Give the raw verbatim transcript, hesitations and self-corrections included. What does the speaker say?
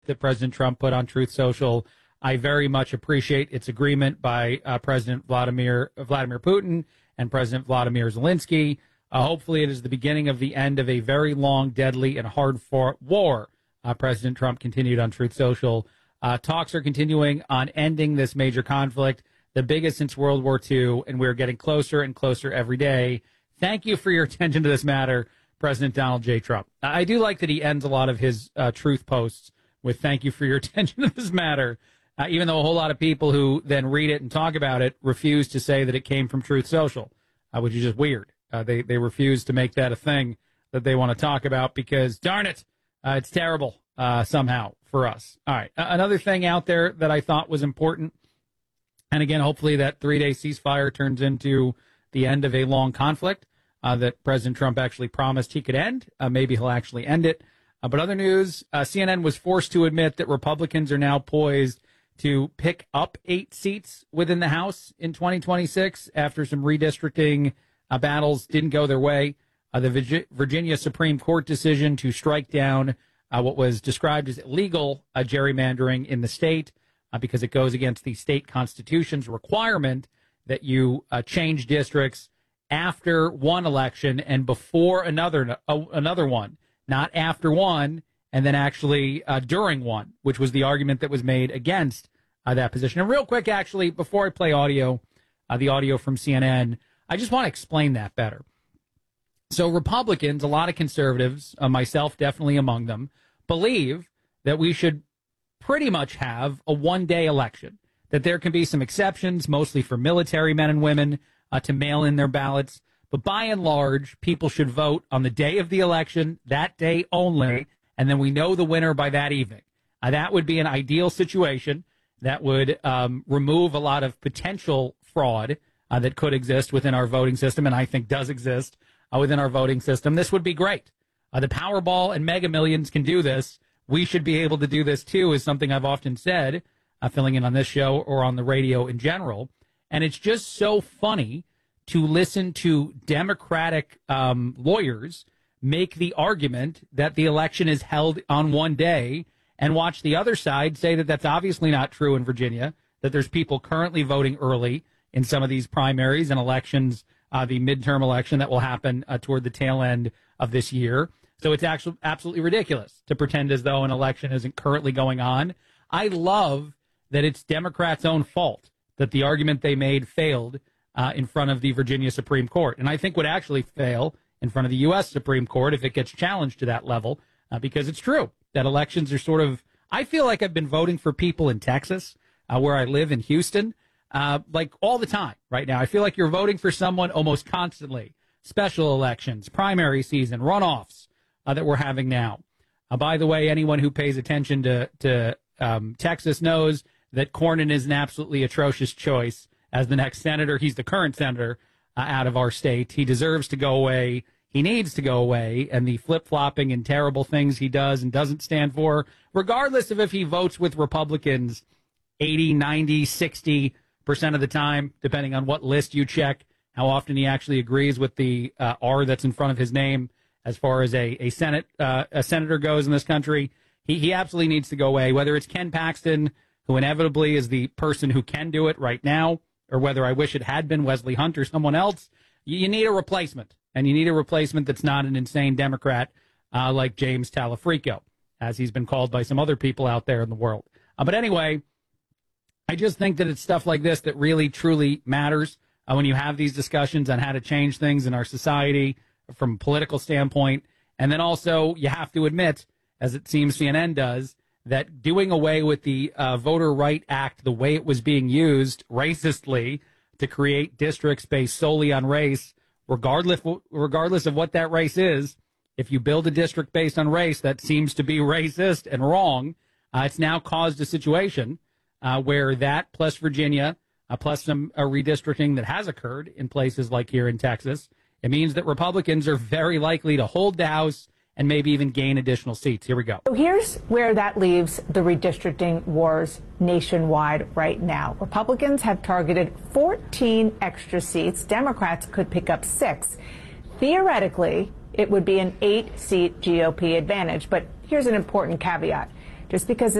that President Trump put on Truth Social. I very much appreciate its agreement by uh, President Vladimir Vladimir Putin and President Vladimir Zelensky. Uh, hopefully, it is the beginning of the end of a very long, deadly, and hard-fought war. Uh, President Trump continued on Truth Social. Uh, talks are continuing on ending this major conflict, the biggest since World War Two, and we're getting closer and closer every day. Thank you for your attention to this matter, President Donald J. Trump. I do like that he ends a lot of his uh, truth posts with thank you for your attention to this matter, uh, even though a whole lot of people who then read it and talk about it refuse to say that it came from Truth Social, uh, which is just weird. Uh, they, they refuse to make that a thing that they want to talk about because, darn it, uh, it's terrible uh, somehow for us. All right, uh, another thing out there that I thought was important, and again, hopefully that three-day ceasefire turns into the end of a long conflict uh, that President Trump actually promised he could end. Uh, maybe he'll actually end it. Uh, but other news, uh, C N N was forced to admit that Republicans are now poised to pick up eight seats within the House in twenty twenty-six after some redistricting uh, battles didn't go their way. Uh, the Virginia Supreme Court decision to strike down uh, what was described as illegal uh, gerrymandering in the state uh, because it goes against the state constitution's requirement that you uh, change districts after one election and before another uh, another one. Not after one, and then actually uh, during one, which was the argument that was made against uh, that position. And real quick, actually, before I play audio, uh, the audio from C N N, I just want to explain that better. So Republicans, a lot of conservatives, uh, myself definitely among them, believe that we should pretty much have a one-day election, that there can be some exceptions, mostly for military men and women, uh, to mail in their ballots. But by and large, people should vote on the day of the election, that day only, and then we know the winner by that evening. Uh, that would be an ideal situation that would um, remove a lot of potential fraud uh, that could exist within our voting system, and I think does exist uh, within our voting system. This would be great. Uh, the Powerball and Mega Millions can do this. We should be able to do this, too, is something I've often said, uh, filling in on this show or on the radio in general. And it's just so funny to listen to Democratic um, lawyers make the argument that the election is held on one day and watch the other side say that that's obviously not true in Virginia, that there's people currently voting early in some of these primaries and elections, uh, the midterm election that will happen uh, toward the tail end of this year. So it's actually absolutely ridiculous to pretend as though an election isn't currently going on. I love that it's Democrats' own fault that the argument they made failed uh, in front of the Virginia Supreme Court. And I think would actually fail in front of the U S Supreme Court if it gets challenged to that level, uh, because it's true that elections are sort of, I feel like I've been voting for people in Texas, uh, where I live in Houston, uh, like all the time right now. I feel like you're voting for someone almost constantly. Special elections, primary season, runoffs uh, that we're having now. Uh, by the way, anyone who pays attention to, to um, Texas knows that Cornyn is an absolutely atrocious choice as the next senator. He's the current senator uh, out of our state. He deserves to go away. He needs to go away. And the flip-flopping and terrible things he does and doesn't stand for, regardless of if he votes with Republicans eighty, ninety, sixty percent of the time, depending on what list you check, how often he actually agrees with the uh, R that's in front of his name as far as a, a Senate uh, a senator goes in this country. He, he absolutely needs to go away, whether it's Ken Paxton, who inevitably is the person who can do it right now, or whether I wish it had been Wesley Hunt or someone else. You, you need a replacement, and you need a replacement that's not an insane Democrat uh, like James Talafrico, as he's been called by some other people out there in the world. Uh, but anyway, I just think that it's stuff like this that really, truly matters uh, when you have these discussions on how to change things in our society from a political standpoint. And then also you have to admit, as it seems C N N does, that doing away with the uh, Voter Right Act, the way it was being used racistly to create districts based solely on race, regardless regardless of what that race is, if you build a district based on race that seems to be racist and wrong, uh, it's now caused a situation uh, where that plus Virginia, uh, plus some uh, redistricting that has occurred in places like here in Texas, it means that Republicans are very likely to hold the House and maybe even gain additional seats. Here we go. So here's where that leaves the redistricting wars nationwide right now. Republicans have targeted fourteen extra seats. Democrats could pick up six. Theoretically, it would be an eight-seat G O P advantage. But here's an important caveat. just because